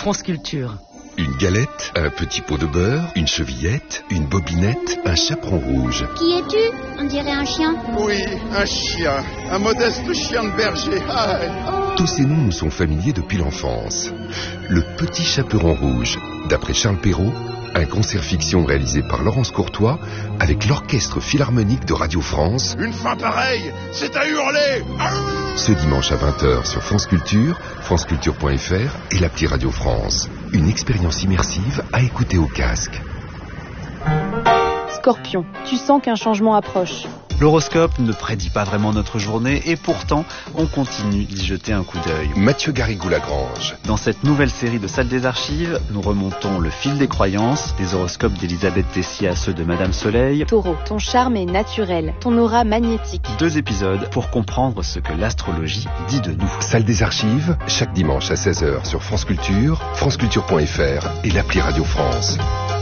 France Culture. Une galette, un petit pot de beurre, une chevillette, une bobinette, un chaperon rouge. Qui es-tu? On dirait un chien. Oui, un chien. Un modeste chien de berger. Tous ces noms nous sont familiers depuis l'enfance. Le petit chaperon rouge, d'après Charles Perrault, un concert fiction réalisé par Laurence Courtois avec l'Orchestre Philharmonique de Radio France. Une fin pareille, c'est à hurler. Ce dimanche à 20h sur France Culture, franceculture.fr et l'appli Radio France. Une expérience immersive à écouter au casque. Scorpion, tu sens qu'un changement approche. L'horoscope ne prédit pas vraiment notre journée et pourtant, on continue d'y jeter un coup d'œil. Mathieu Garrigou-Lagrange. Dans cette nouvelle série de Salle des Archives, nous remontons le fil des croyances, des horoscopes d'Elisabeth Tessier à ceux de Madame Soleil. Taureau, ton charme est naturel, ton aura magnétique. 2 épisodes pour comprendre ce que l'astrologie dit de nous. Salle des Archives, chaque dimanche à 16h sur France Culture, franceculture.fr et l'appli Radio France.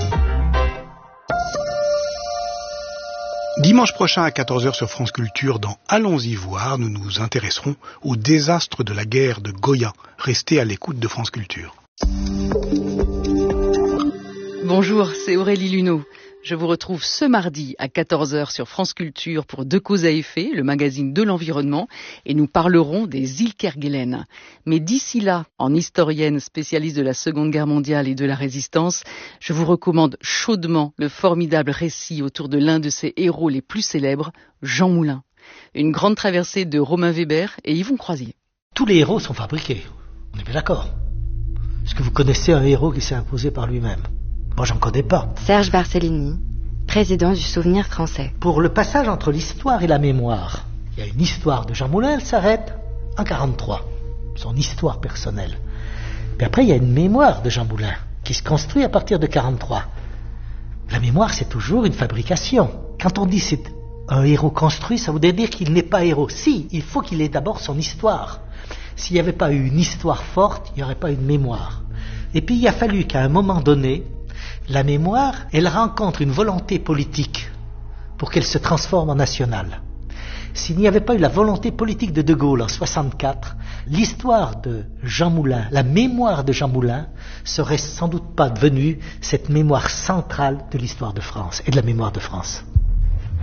Dimanche prochain à 14h sur France Culture, dans Allons-y voir, nous nous intéresserons au désastre de la guerre de Goya. Restez à l'écoute de France Culture. Bonjour, c'est Aurélie Luneau. Je vous retrouve ce mardi à 14h sur France Culture pour Deux causes à effet, le magazine de l'environnement, et nous parlerons des îles Kerguelen. Mais d'ici là, en historienne spécialiste de la Seconde Guerre mondiale et de la Résistance, je vous recommande chaudement le formidable récit autour de l'un de ses héros les plus célèbres, Jean Moulin. Une grande traversée de Romain Weber et Yvon Croisier. Tous les héros sont fabriqués, on est bien d'accord. Est-ce que vous connaissez un héros qui s'est imposé par lui-même ? Moi, j'en connais pas. Serge Barcellini, président du Souvenir français. Pour le passage entre l'histoire et la mémoire, il y a une histoire de Jean Moulin, elle s'arrête en 1943, son histoire personnelle. Puis après, il y a une mémoire de Jean Moulin qui se construit à partir de 1943. La mémoire, c'est toujours une fabrication. Quand on dit c'est un héros construit, ça voudrait dire qu'il n'est pas héros. Si, il faut qu'il ait d'abord son histoire. S'il n'y avait pas eu une histoire forte, il n'y aurait pas une mémoire. Et puis, il a fallu qu'à un moment donné, la mémoire, elle rencontre une volonté politique pour qu'elle se transforme en nationale. S'il n'y avait pas eu la volonté politique de De Gaulle en 1964, l'histoire de Jean Moulin, la mémoire de Jean Moulin, serait sans doute pas devenue cette mémoire centrale de l'histoire de France et de la mémoire de France.